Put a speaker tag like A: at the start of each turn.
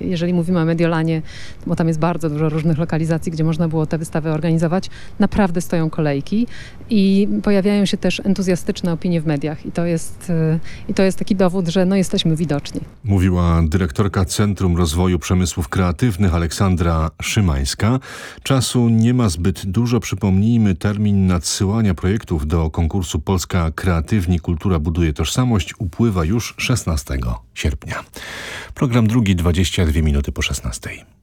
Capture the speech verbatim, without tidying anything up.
A: jeżeli mówimy o Mediolanie, bo tam jest bardzo dużo różnych lokalizacji, gdzie można było te wystawy organizować, naprawdę stoją kolejki i pojawiają się też entuzjastyczne opinie w mediach i to jest, i to jest taki dowód, że no jesteśmy widoczni.
B: Mówiła dyrektorka Centrum Rozwoju Przemysłów Kreatywnych Aleksandra Szymańska. Czasu nie ma zbyt dużo. Przypomnijmy, termin nadsyłania projektów do konkursu Polska Kreatywni Kultura buduje tożsamość upływa już szesnastego sierpnia. Program drugi, dwadzieścia dwie minuty po szesnastej.